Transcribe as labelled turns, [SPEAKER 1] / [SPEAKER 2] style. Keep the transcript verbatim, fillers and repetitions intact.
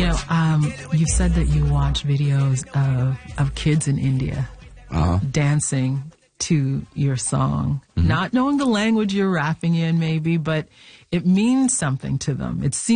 [SPEAKER 1] know, um, you said that you watch videos of, of kids in India
[SPEAKER 2] uh-huh.
[SPEAKER 1] dancing to your song, mm-hmm. not knowing the language you're rapping in maybe, but it means something to them. It seems